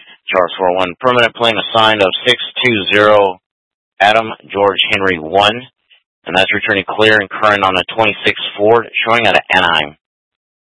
Charles 41, permanent plane assigned of 620 Adam George Henry 1, and that's returning clear and current on a 26 Ford, showing out of Anaheim.